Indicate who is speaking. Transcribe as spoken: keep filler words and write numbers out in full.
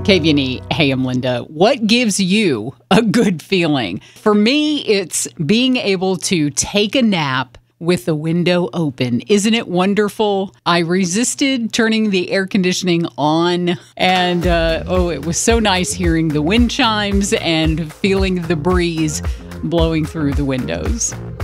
Speaker 1: K V N E, hey, I'm Linda. What gives you a good feeling? For me, it's being able to take a nap with the window open. Isn't it wonderful? I resisted turning the air conditioning on, and uh, oh, it was so nice hearing the wind chimes and feeling the breeze blowing through the windows.